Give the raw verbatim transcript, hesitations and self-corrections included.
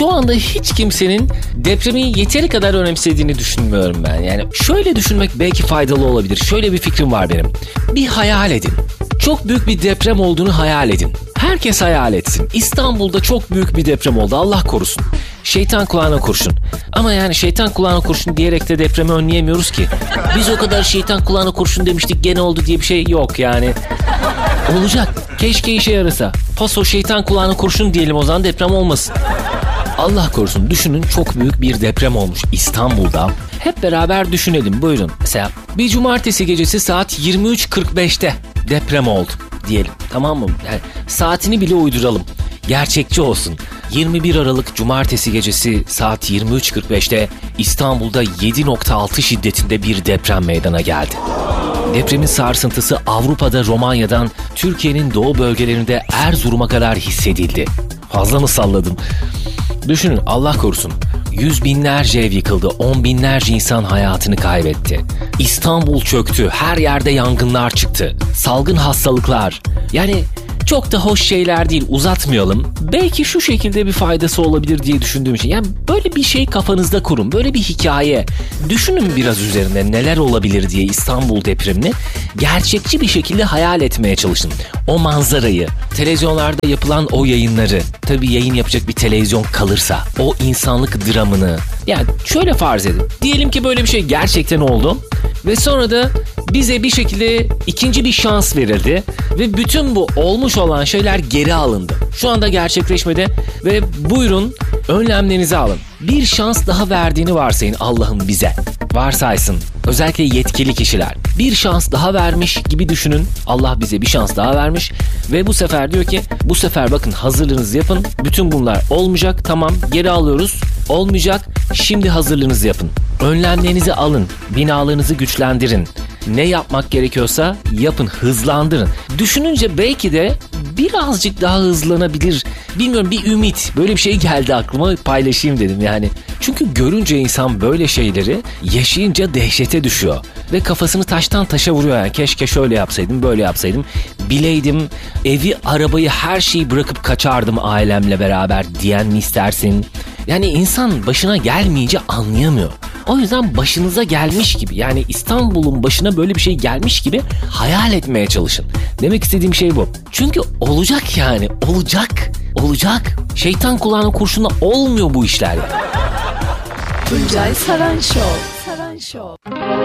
şu anda hiç kimsenin depremi yeteri kadar önemsediğini düşünmüyorum ben. Yani şöyle düşünmek belki faydalı olabilir. Şöyle bir fikrim var benim. Bir hayal edin. Çok büyük bir deprem olduğunu hayal edin. Herkes hayal etsin. İstanbul'da çok büyük bir deprem oldu. Allah korusun. Şeytan kulağına kurşun. Ama yani şeytan kulağına kurşun diyerek de depremi önleyemiyoruz ki. Biz o kadar şeytan kulağına kurşun demiştik, gene oldu diye bir şey yok yani. Olacak. Keşke işe yarasa. Paso şeytan kulağına kurşun diyelim, o zaman deprem olmasın. Allah korusun, düşünün çok büyük bir deprem olmuş İstanbul'da. Hep beraber düşünelim, buyurun. Mesela bir cumartesi gecesi saat yirmi üç kırk beşte deprem oldu diyelim, tamam mı? Yani saatini bile uyduralım. Gerçekçi olsun. yirmi bir Aralık Cumartesi gecesi saat yirmi üç kırk beşte İstanbul'da yedi nokta altı şiddetinde bir deprem meydana geldi. Depremin sarsıntısı Avrupa'da Romanya'dan Türkiye'nin doğu bölgelerinde Erzurum'a kadar hissedildi. Fazla mı salladım? Düşünün, Allah korusun. Yüz binlerce ev yıkıldı, on binlerce insan hayatını kaybetti. İstanbul çöktü, her yerde yangınlar çıktı. Salgın hastalıklar. Yani çok da hoş şeyler değil, uzatmayalım. Belki şu şekilde bir faydası olabilir diye düşündüğüm için. Yani böyle bir şey kafanızda kurun, böyle bir hikaye. Düşünün biraz üzerinde neler olabilir diye İstanbul depremini gerçekçi bir şekilde hayal etmeye çalışın. O manzarayı, televizyonlarda yapılan o yayınları, tabii yayın yapacak bir televizyon kalırsa, o insanlık dramını. Yani şöyle farz edin. Diyelim ki böyle bir şey gerçekten oldu ve sonra da bize bir şekilde ikinci bir şans verildi ve bütün bu olmuş olan şeyler geri alındı. Şu anda gerçekleşmedi ve buyurun önlemlerinizi alın. Bir şans daha verdiğini varsayın Allah'ın bize. Varsaysın. Özellikle yetkili kişiler. Bir şans daha vermiş gibi düşünün. Allah bize bir şans daha vermiş ve bu sefer diyor ki bu sefer bakın hazırlığınızı yapın. Bütün bunlar olmayacak, tamam, geri alıyoruz. Olmayacak, şimdi hazırlığınızı yapın. Önlemlerinizi alın. Binalarınızı güçlendirin. Ne yapmak gerekiyorsa yapın, hızlandırın. Düşününce belki de birazcık daha hızlanabilir. Bilmiyorum, bir ümit. Böyle bir şey geldi aklıma, paylaşayım dedim yani. Çünkü görünce insan böyle şeyleri yaşayınca dehşete düşüyor. Ve kafasını taştan taşa vuruyor yani. Keşke şöyle yapsaydım, böyle yapsaydım. Bileydim, evi, arabayı, her şeyi bırakıp kaçardım ailemle beraber diyen mi istersin? Yani insan başına gelmeyince anlayamıyor. O yüzden başınıza gelmiş gibi, yani İstanbul'un başına böyle bir şey gelmiş gibi hayal etmeye çalışın. Demek istediğim şey bu. Çünkü olacak yani, olacak, olacak. Şeytan kulağına kurşunla olmuyor bu işler. Tuncay Saran Show. Saran Show.